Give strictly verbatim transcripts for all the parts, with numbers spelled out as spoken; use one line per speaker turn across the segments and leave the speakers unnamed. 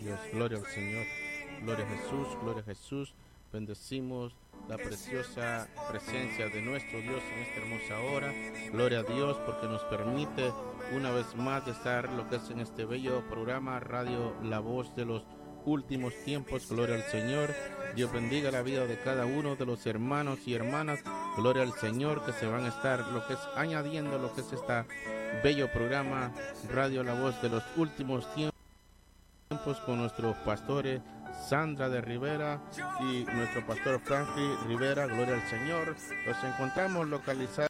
Dios, gloria al Señor, gloria a Jesús, gloria a Jesús. Bendecimos la preciosa presencia de nuestro Dios en esta hermosa hora. Gloria a Dios porque nos permite una vez más estar lo que es en este bello programa Radio La Voz de los Últimos Tiempos. Gloria al Señor. Dios bendiga la vida de cada uno de los hermanos y hermanas. Gloria al Señor, que se van a estar lo que es añadiendo lo que es este bello programa Radio La Voz de los Últimos Tiempos con nuestros pastores Sandra de Rivera y nuestro pastor Franklin Rivera. Gloria al Señor. Nos encontramos localizados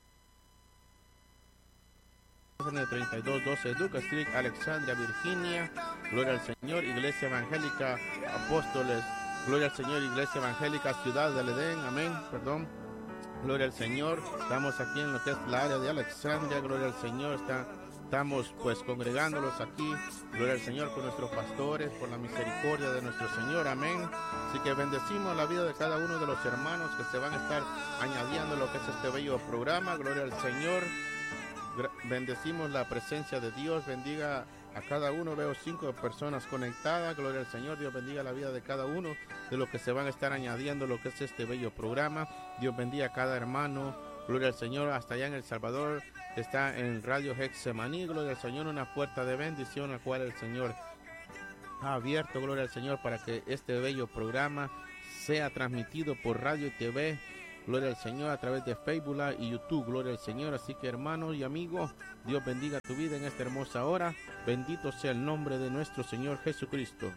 en el treinta y dos doce Duke Street, Alexandria, Virginia. Gloria al Señor. Iglesia Evangélica Apóstoles. Gloria al Señor. Iglesia Evangélica Ciudad del Edén. Amén. Perdón. Gloria al Señor. Estamos aquí en lo que es la área de Alexandria. Gloria al Señor. Está Estamos pues congregándolos aquí, gloria al Señor, con nuestros pastores, por la misericordia de nuestro Señor, amén. Así que bendecimos la vida de cada uno de los hermanos que se van a estar añadiendo lo que es este bello programa, gloria al Señor. Bendecimos la presencia de Dios, bendiga a cada uno. Veo cinco personas conectadas, gloria al Señor. Dios bendiga la vida de cada uno de los que se van a estar añadiendo lo que es este bello programa. Dios bendiga a cada hermano, gloria al Señor. Hasta allá en El Salvador está en Radio Hexemaní, gloria al Señor, una puerta de bendición a la cual el Señor ha abierto, gloria al Señor, para que este bello programa sea transmitido por radio y T V, gloria al Señor, a través de Facebook y YouTube, gloria al Señor. Así que hermanos y amigos, Dios bendiga tu vida en esta hermosa hora. Bendito sea el nombre de nuestro Señor Jesucristo.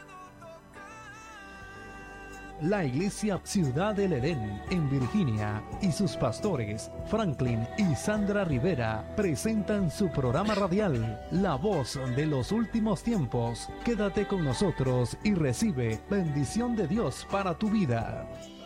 La Iglesia Ciudad del Edén en Virginia y sus pastores Franklin y Sandra Rivera presentan su programa radial La Voz de los Últimos Tiempos. Quédate con nosotros y recibe bendición de Dios para tu vida.